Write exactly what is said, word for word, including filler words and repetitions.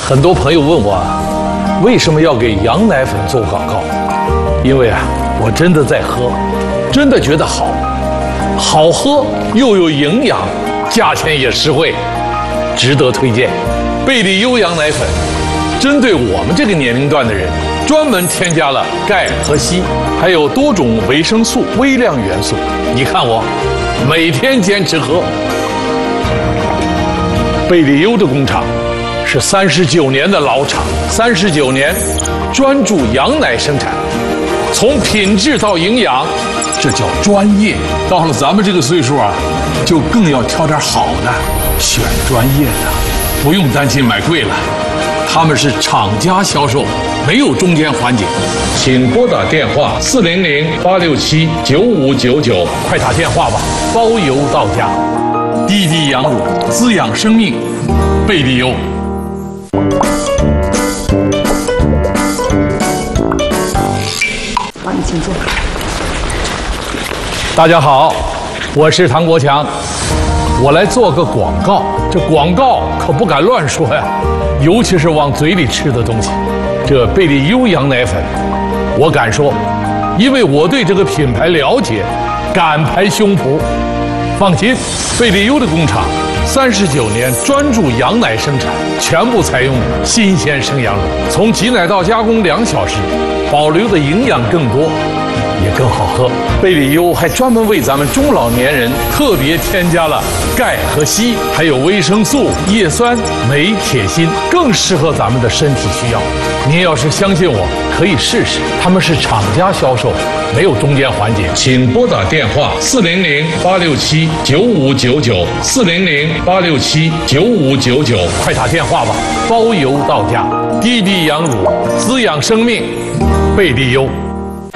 很多朋友问我，为什么要给羊奶粉做广告？因为啊，我真的在喝，真的觉得好，好喝又有营养，价钱也实惠，值得推荐。贝利优羊奶粉，针对我们这个年龄段的人，专门添加了钙和硒，还有多种维生素、微量元素。你看我，每天坚持喝。贝利优的工厂是三十九年的老厂，三十九年专注羊奶生产，从品质到营养，这叫专业。到了咱们这个岁数啊，就更要挑点好的，选专业的，不用担心买贵了。他们是厂家销售，没有中间环节。请拨打电话四零零八六七九五九九，快打电话吧，包邮到家。滴滴羊乳，滋养生命，贝利优。 好，你请坐。 大家好，我是唐国强，我来做个广告。这广告可不敢乱说呀，尤其是往嘴里吃的东西。这贝利优羊奶粉，我敢说，因为我对这个品牌了解，敢拍胸脯。放心，贝利优的工厂三十九年专注羊奶生产，全部采用新鲜生羊乳，从挤奶到加工两小时，保留的营养更多，也更好喝。贝利优还专门为咱们中老年人特别添加了钙和硒，还有维生素、叶酸、镁、铁、锌，更适合咱们的身体需要。您要是相信我，可以试试。他们是厂家销售，没有中间环节。请拨打电话四零零八六七九五九九，四零零八六七九五九九，快打电话吧，包邮到家。滴滴羊乳，滋养生命，贝利优。